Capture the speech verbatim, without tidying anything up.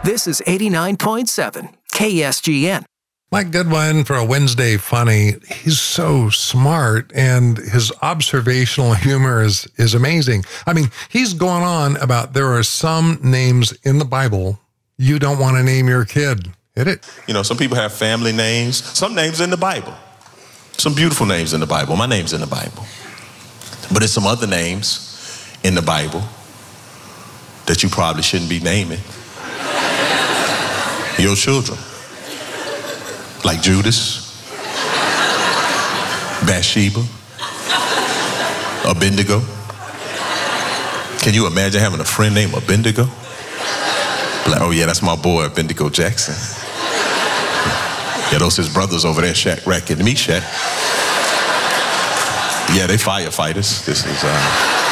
This is eighty-nine point seven K S G N. Mike Goodwin for a Wednesday Funny. He's so smart, and his observational humor is, is amazing. I mean, he's going on about there are some names in the Bible you don't want to name your kid. Hit it. You know, some people have family names. Some names in the Bible. Some beautiful names in the Bible. My name's in the Bible. But there's some other names in the Bible that you probably shouldn't be naming your children. Like Judas, Bathsheba, Abednego. Can you imagine having a friend named Abednego? Like, oh yeah, that's my boy, Abednego Jackson. Yeah, those his brothers over there, Shadrach and Meshach. Yeah, they firefighters. This is, uh,